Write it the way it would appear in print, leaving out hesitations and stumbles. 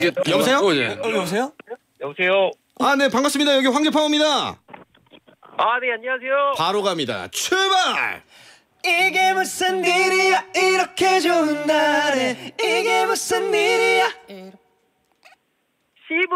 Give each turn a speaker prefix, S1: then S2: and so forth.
S1: 여보세요?
S2: 여보세요?
S3: 여보세요.
S1: 아, 네, 반갑습니다. 여기 황제파워입니다.
S3: 아, 네, 안녕하세요.
S1: 바로 갑니다. 출발!
S2: 이게 무슨 일이야 이렇게 좋은 날에 이게 무슨 일이야